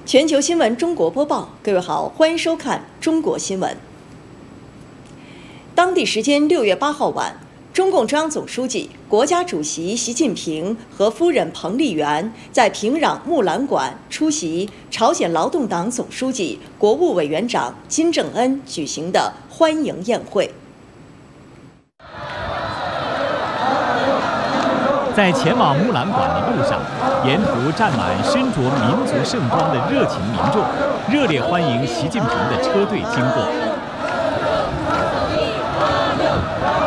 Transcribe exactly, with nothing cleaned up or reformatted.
全球新闻中国播报，各位好，欢迎收看中国新闻。当地时间六月八号晚，中共中央总书记、国家主席习近平和夫人彭丽媛在平壤木兰馆出席朝鲜劳动党总书记、国务委员长金正恩举行的欢迎宴会。 在前往木兰馆的路上，沿途站满身着民族盛装的热情民众，热烈欢迎习近平的车队经过。